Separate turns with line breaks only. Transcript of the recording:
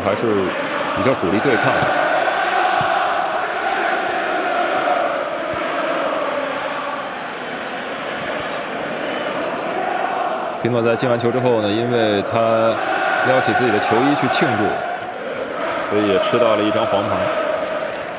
还是比较鼓励对抗。皮诺在进完球之后呢，因为他撩起自己的球衣去庆祝，所以也吃到了一张黄牌。